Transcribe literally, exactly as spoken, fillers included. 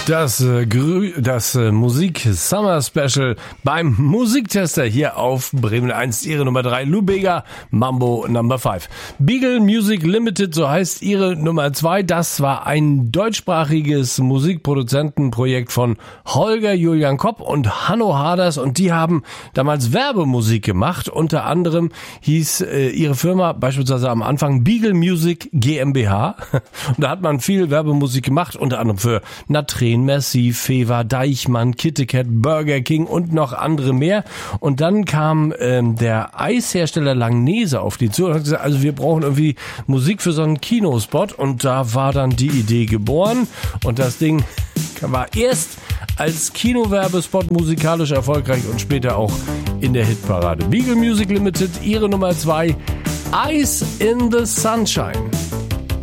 Das, äh, Grü- das äh, Musik Summer Special beim Musiktester hier auf Bremen eins. Ihre Nummer drei, Lou Bega, Mambo Number fünf. Beagle Music Limited, so heißt ihre Nummer zwei. Das war ein deutschsprachiges Musikproduzentenprojekt von Holger Julian Kopp und Hanno Harders, und die haben damals Werbemusik gemacht. Unter anderem hieß äh, ihre Firma beispielsweise am Anfang Beagle Music GmbH. Und da hat man viel Werbemusik gemacht, unter anderem für Natren, Merci, Fever, Deichmann, KitKat, Burger King und noch andere mehr. Und dann kam ähm, der Eishersteller Langnese auf die zu und hat gesagt, also wir brauchen irgendwie Musik für so einen Kinospot, und da war dann die Idee geboren, und das Ding war erst als Kinowerbespot musikalisch erfolgreich und später auch in der Hitparade. Beagle Music Limited, ihre Nummer zwei, Ice in the Sunshine.